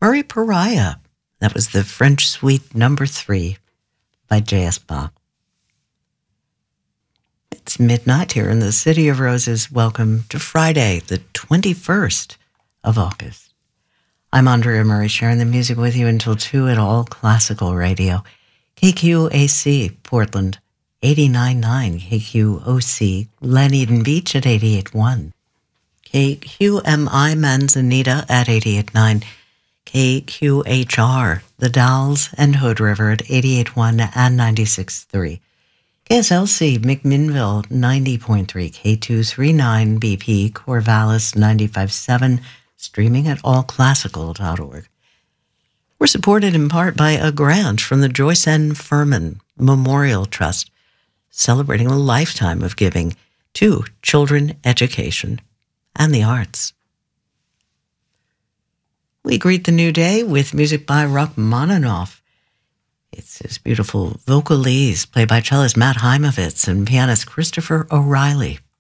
Marie Pariah. That was the French Suite Number 3 by J.S. Bach. It's midnight here in the City of Roses. Welcome to Friday, the 21st of August. I'm Andrea Murray, sharing the music with you until 2 at All Classical Radio. KQAC, Portland, 89.9. KQOC, Glen Eden Beach at 88.1. KQMI, Manzanita at 88.9. KQHR, The Dalles and Hood River at 88.1 and 96.3. KSLC, McMinnville, 90.3. K239, BP, Corvallis, 95.7. Streaming at allclassical.org. We're supported in part by a grant from the Joyce N. Furman Memorial Trust, celebrating a lifetime of giving to children, education, and the arts. We greet the new day with music by Rachmaninoff. It's his beautiful vocalese, played by cellist Matt Heimovitz and pianist Christopher O'Reilly.